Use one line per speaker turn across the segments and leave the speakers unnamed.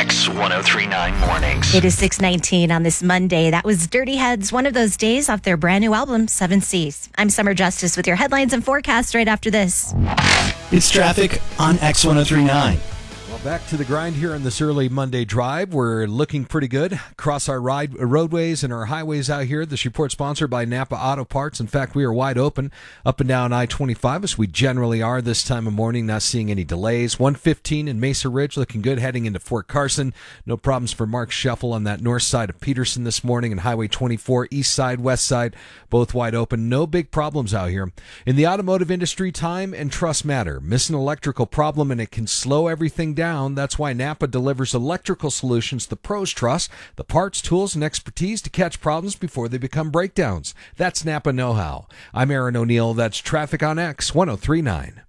X1039 Mornings.
It is 6:19 on this Monday. That was Dirty Heads, one of those days off their brand new album, Seven Seas. I'm Summer Justice with your headlines and forecasts right after this.
It's traffic on X1039.
Well, back to the grind here on this early Monday drive. We're looking pretty good across our roadways and our highways out here. This report sponsored by Napa Auto Parts. In fact, we are wide open up and down I-25 as we generally are this time of morning, not seeing any delays. 115 in Mesa Ridge looking good heading into Fort Carson. No problems for Mark Scheffel on that north side of Peterson this morning, and Highway 24 east side, west side, both wide open. No big problems out here. In the automotive industry, time and trust matter. Miss an electrical problem and it can slow everything down. That's why Napa delivers electrical solutions the pros trust, the parts, tools, and expertise to catch problems before they become breakdowns. That's Napa know-how. I'm Aaron O'Neill. That's traffic on X1039.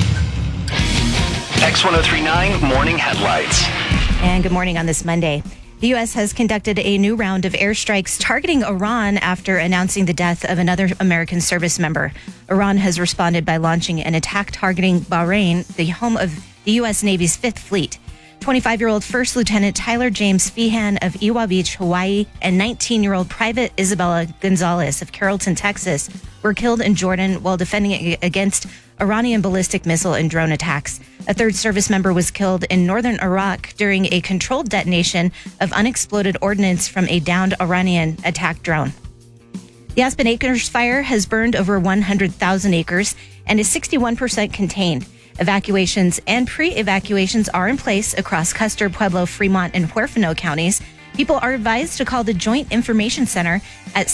X1039 Morning Headlights.
And good morning on this Monday. The U.S. has conducted a new round of airstrikes targeting Iran after announcing the death of another American service member. Iran has responded by launching an attack targeting Bahrain, the home of the U.S. Navy's Fifth Fleet. 25-year-old First Lieutenant Tyler James Feehan of Iwa Beach, Hawaii, and 19-year-old Private Isabella Gonzalez of Carrollton, Texas, were killed in Jordan while defending against Iranian ballistic missile and drone attacks. A third service member was killed in northern Iraq during a controlled detonation of unexploded ordnance from a downed Iranian attack drone. The Aspen Acres fire has burned over 100,000 acres and is 61% contained. Evacuations and pre-evacuations are in place across Custer, Pueblo, Fremont, and Huerfano counties. People are advised to call the Joint Information Center at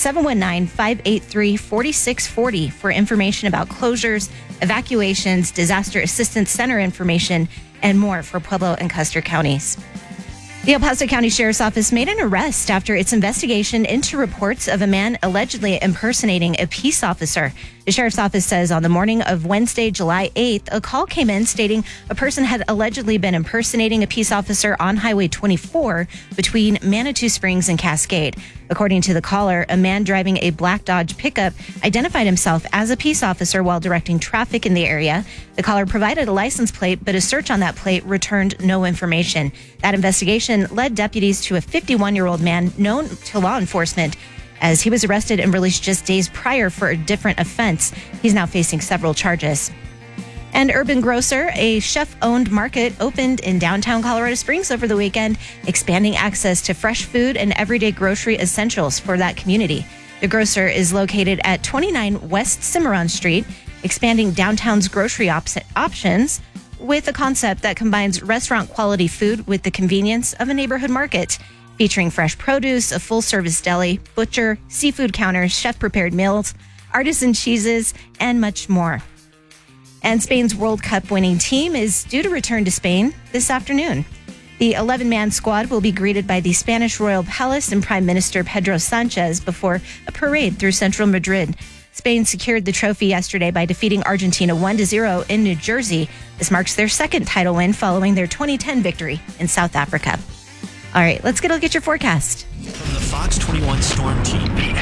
719-583-4640 for information about closures, evacuations, disaster assistance center information, and more for Pueblo and Custer counties. The El Paso County Sheriff's Office made an arrest after its investigation into reports of a man allegedly impersonating a peace officer. The Sheriff's Office says on the morning of Wednesday, July 8th, a call came in stating a person had allegedly been impersonating a peace officer on Highway 24 between Manitou Springs and Cascade. According to the caller, a man driving a black Dodge pickup identified himself as a peace officer while directing traffic in the area. The caller provided a license plate, but a search on that plate returned no information. That investigation led deputies to a 51-year-old man known to law enforcement, as he was arrested and released just days prior for a different offense. He's now facing several charges. And Urban Grocer, a chef-owned market, opened in downtown Colorado Springs over the weekend, expanding access to fresh food and everyday grocery essentials for that community. The grocer is located at 29 West Cimarron Street, expanding downtown's grocery options with a concept that combines restaurant-quality food with the convenience of a neighborhood market, featuring fresh produce, a full-service deli, butcher, seafood counters, chef-prepared meals, artisan cheeses, and much more. And Spain's World Cup winning team is due to return to Spain this afternoon. The 11-man squad will be greeted by the Spanish Royal Palace and Prime Minister Pedro Sanchez before a parade through central Madrid. Spain secured the trophy yesterday by defeating Argentina 1-0 in New Jersey. This marks their second title win following their 2010 victory in South Africa. All right, let's get a look at your forecast.
From the Fox 21 Storm Team,
The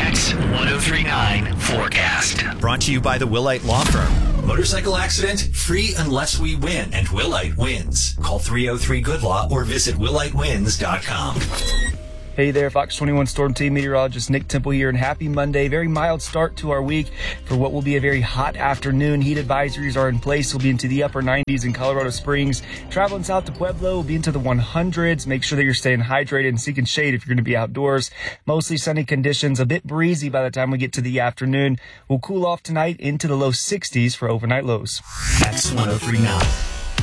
X1039 Forecast.
brought to you by the Willite Law Firm. Motorcycle accident, free unless we win, and Willite wins. Call 303-GOOD-LAW or visit willitewins.com.
Hey there, Fox 21 Storm Team meteorologist Nick Temple here, and happy Monday. Very mild start to our week for what will be a very hot afternoon. Heat advisories are in place. We'll be into the upper 90s in Colorado Springs. Traveling south to Pueblo will be into the 100s. Make sure that you're staying hydrated and seeking shade if you're going to be outdoors. Mostly sunny conditions, a bit breezy by the time we get to the afternoon. We'll cool off tonight into the low 60s for overnight lows.
X1039.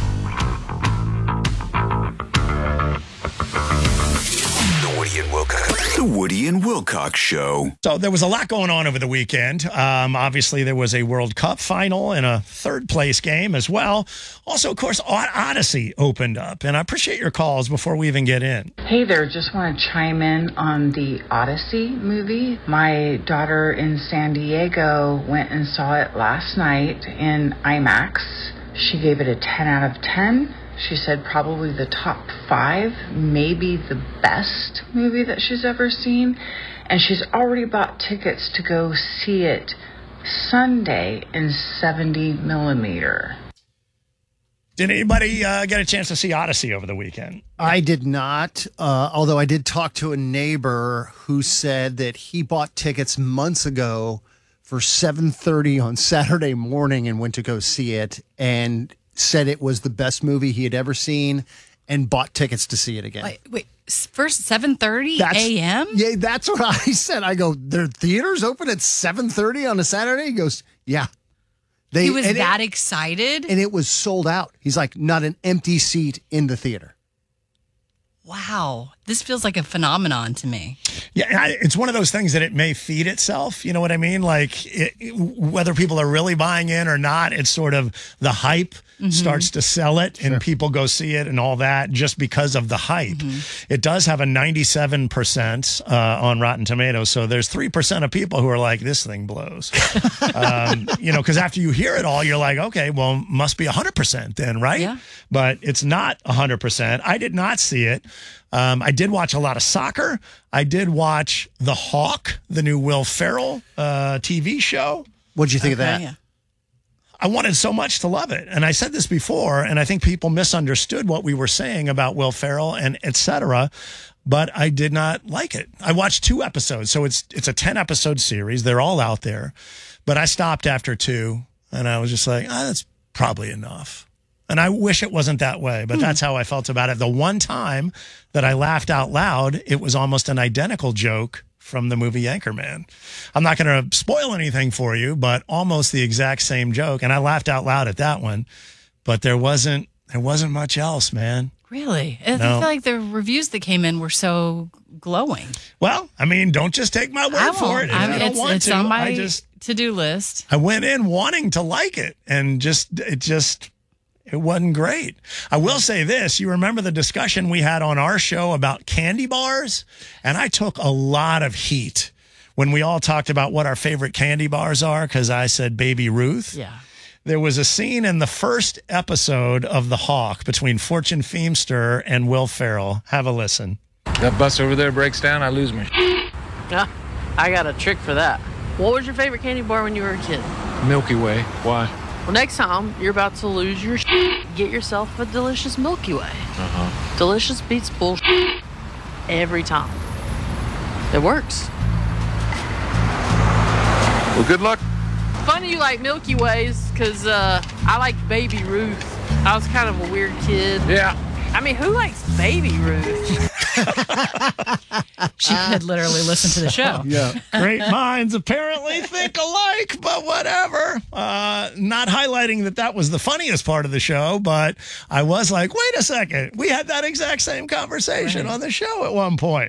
The Woody and Wilcox Show.
So there was a lot going on over the weekend. Obviously, there was a World Cup final and a third-place game as well. Also, of course, Odyssey opened up, and I appreciate your calls before we even get in.
Hey there, just want to chime in on the Odyssey movie. My daughter in San Diego went and saw it last night in IMAX. She gave it a 10 out of 10. She said probably the top 5, maybe the best movie that she's ever seen. And she's already bought tickets to go see it Sunday in 70 millimeter.
Did anybody get a chance to see Odyssey over the weekend?
I did not, although I did talk to a neighbor who said that he bought tickets months ago for 7:30 on Saturday morning and went to go see it and said it was the best movie he had ever seen and bought tickets to see it again.
Wait, first 7:30 a.m.?
Yeah, that's what I said. I go, their theaters open at 7:30 on a Saturday? He goes, yeah.
He was that excited?
And it was sold out. He's like, not an empty seat in the theater.
Wow. This feels like a phenomenon to me.
Yeah, it's one of those things that it may feed itself. You know what I mean? Like, whether people are really buying in or not, it's sort of the hype starts to sell it and people go see it and all that just because of the hype. It does have a 97% on Rotten Tomatoes. So there's 3% of people who are like, this thing blows. You know, because after you hear it all, you're like, okay, well, must be 100% then, right? Yeah. But it's not 100%. I did not see it. I did watch a lot of soccer. I did watch The Hawk, the new Will Ferrell TV show.
What'd you think of that?
Yeah.
I wanted so much to love it. And I said this before, and I think people misunderstood what we were saying about Will Ferrell and et cetera, but I did not like it. I watched 2 episodes, so it's a 10-episode series. They're all out there. But I stopped after 2, and I was just like, that's probably enough. And I wish it wasn't that way, but that's how I felt about it. The one time that I laughed out loud, it was almost an identical joke from the movie Anchorman. I'm not going to spoil anything for you, but almost the exact same joke. And I laughed out loud at that one, but there wasn't much else, man.
Really? I feel like the reviews that came in were so glowing.
Well, I mean, don't just take my word for it. I don't want
to. It's on my to-do list.
I went in wanting to like it, and it wasn't great. I will say this. You remember the discussion we had on our show about candy bars? And I took a lot of heat when we all talked about what our favorite candy bars are because I said Baby Ruth.
Yeah.
There was a scene in the first episode of The Hawk between Fortune Feimster and Will Ferrell. Have a listen.
That bus over there breaks down, I lose my
Yeah, I got a trick for that. What was your favorite candy bar when you were a kid?
Milky Way. Why?
Well, next time you're about to lose your get yourself a delicious Milky Way. Delicious beats bullshit every time. It works.
Well, good luck.
Funny you like Milky Ways, because I like Baby Ruth. I was kind of a weird kid.
Yeah.
I mean, who likes Baby Ruth?
She could literally listen to the show.
Yeah.
Great minds apparently think alike, but whatever. Not highlighting that was the funniest part of the show, but I was like, wait a second. We had that exact same conversation on the show at one point.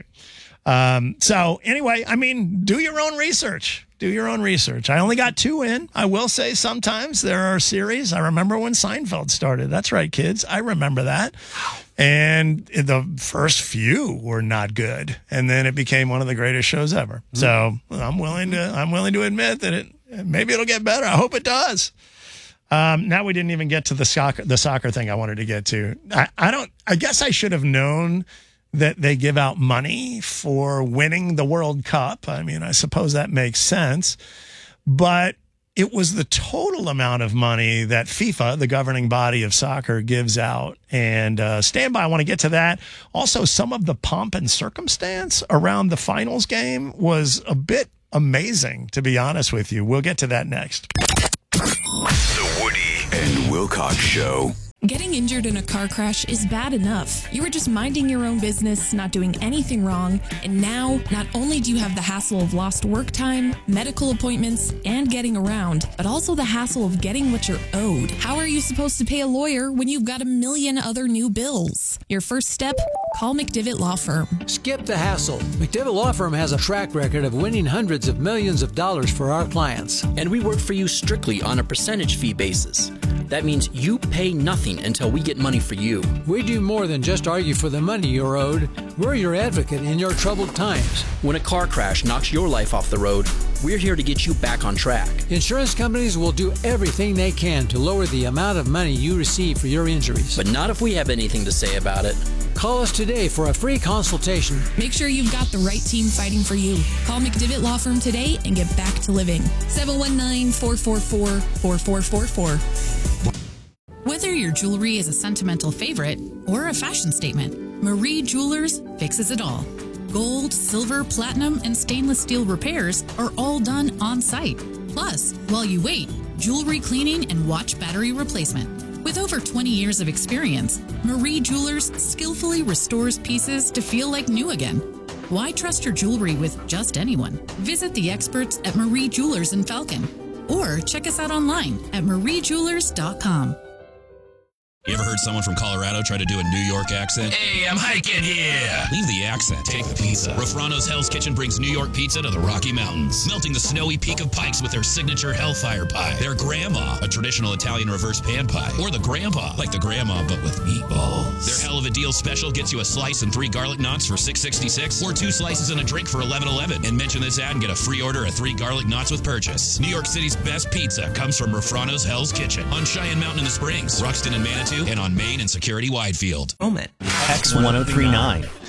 So anyway, I mean, do your own research. Do your own research. I only got 2 in. I will say sometimes there are series. I remember when Seinfeld started. That's right, kids. I remember that. And the first few were not good. And then it became one of the greatest shows ever. So I'm willing to admit that maybe it'll get better. I hope it does. Now we didn't even get to the soccer thing I wanted to get to. I guess I should have known that they give out money for winning the World Cup. I mean, I suppose that makes sense. But it was the total amount of money that FIFA, the governing body of soccer, gives out. And stand by, I want to get to that. Also, some of the pomp and circumstance around the finals game was a bit amazing, to be honest with you. We'll get to that next.
The Woody and Wilcox Show.
Getting injured in a car crash is bad enough. You were just minding your own business, not doing anything wrong, and now not only do you have the hassle of lost work time, medical appointments, and getting around, but also the hassle of getting what you're owed. How are you supposed to pay a lawyer when you've got a million other new bills? Your first step? Call McDivitt Law Firm.
Skip the hassle. McDivitt Law Firm has a track record of winning hundreds of millions of dollars for our clients.
And we work for you strictly on a percentage fee basis. That means you pay nothing until we get money for you.
We do more than just argue for the money you're owed. We're your advocate in your troubled times.
When a car crash knocks your life off the road, we're here to get you back on track.
Insurance companies will do everything they can to lower the amount of money you receive for your injuries.
But not if we have anything to say about it.
Call us today for a free consultation.
Make sure you've got the right team fighting for you. Call McDivitt Law Firm today and get back to living. 719-444-4444. Whether
your jewelry is a sentimental favorite or a fashion statement, Marie Jewelers fixes it all. Gold, silver, platinum, and stainless steel repairs are all done on site. Plus, while you wait, jewelry cleaning and watch battery replacement. With over 20 years of experience, Marie Jewelers skillfully restores pieces to feel like new again. Why trust your jewelry with just anyone? Visit the experts at Marie Jewelers in Falcon or check us out online at mariejewelers.com.
You ever heard someone from Colorado try to do a New York accent?
Hey, I'm hiking here.
Leave the accent. Take the pizza. Rafrano's Hell's Kitchen brings New York pizza to the Rocky Mountains, melting the snowy peak of Pikes with their signature Hellfire Pie, their Grandma, a traditional Italian reverse pan pie, or the Grandpa, like the Grandma but with meatballs. Their Hell of a Deal special gets you a slice and 3 garlic knots for $6.66, or 2 slices and a drink for $11.11. And mention this ad and get a free order of 3 garlic knots with purchase. New York City's best pizza comes from Rafrano's Hell's Kitchen on Cheyenne Mountain in the Springs, Ruxton and Manitou, and on Main and Security Widefield.
X1039.